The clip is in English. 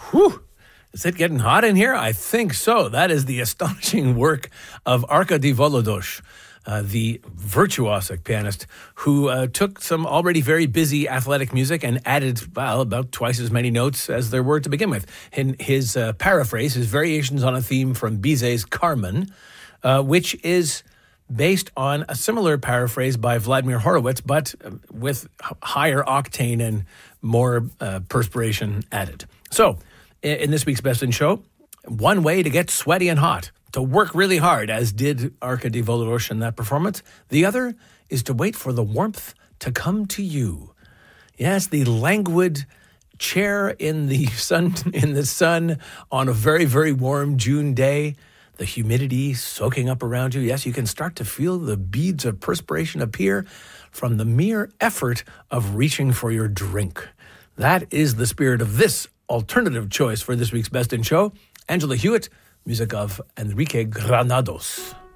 Whew. Is it getting hot in here? I think so. That is the astonishing work of Arkady Volodosh, the virtuosic pianist who took some already very busy athletic music and added, well, about twice as many notes as there were to begin with. In his paraphrase, his variations on a theme from Bizet's Carmen, which is based on a similar paraphrase by Vladimir Horowitz, but with higher octane and more perspiration added. So, in this week's Best in Show, one way to get sweaty and hot, to work really hard, as did Arkady Volodosh in that performance. The other is to wait for the warmth to come to you. Yes, the languid chair in the sun on a very, very warm June day, the humidity soaking up around you. Yes, you can start to feel the beads of perspiration appear from the mere effort of reaching for your drink. That is the spirit of this alternative choice for this week's Best in Show. Angela Hewitt, music of Enrique Granados.